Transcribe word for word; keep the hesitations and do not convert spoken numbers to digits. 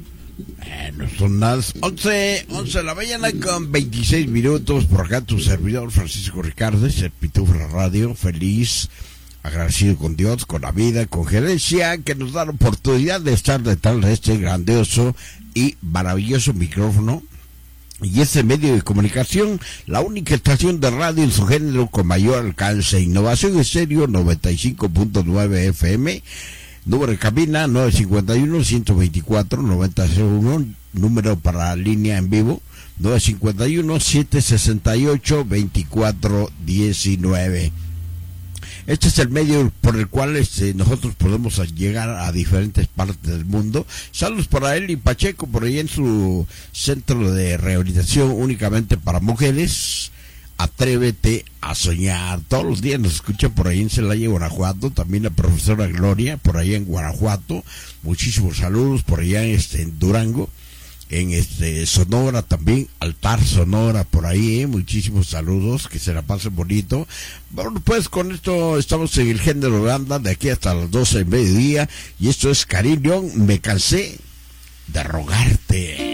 Bueno, son las once, once de la mañana con veintiséis minutos. Por acá tu servidor Francisco Ricardo, el Pitufo Radio, feliz, agradecido con Dios, con la vida, con gerencia, que nos da la oportunidad de estar detrás de este grandioso y maravilloso micrófono. Y este medio de comunicación, la única estación de radio en su género con mayor alcance. Innovación Estéreo noventa y cinco punto nueve F M. Número de cabina nueve cinco uno, uno dos cuatro, nueve cero cero uno. Número para la línea en vivo nueve cinco uno, siete seis ocho, dos cuatro uno nueve. Este es el medio por el cual este, nosotros podemos llegar a diferentes partes del mundo. Saludos para Eli Pacheco, por ahí en su centro de rehabilitación únicamente para mujeres. Atrévete a soñar. Todos los días nos escucha por ahí en Celaya, Guanajuato. También la profesora Gloria, por allá en Guanajuato. Muchísimos saludos por allá en, este, en Durango. En este Sonora también, Altar Sonora por ahí, ¿eh? Muchísimos saludos, que se la pasen bonito. Bueno, pues con esto estamos en el género de banda de aquí hasta las doce del mediodía, y esto es Karim León, Me cansé de rogarte.